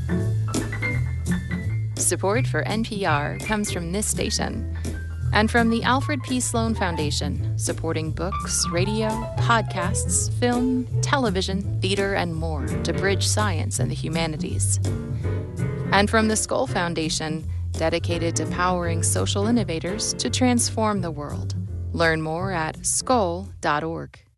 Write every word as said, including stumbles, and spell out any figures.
Support for N P R comes from this station and from the Alfred P. Sloan Foundation, supporting books, radio, podcasts, film, television, theater, and more to bridge science and the humanities. And from the Skoll Foundation, dedicated to powering social innovators to transform the world. Learn more at skoll dot org.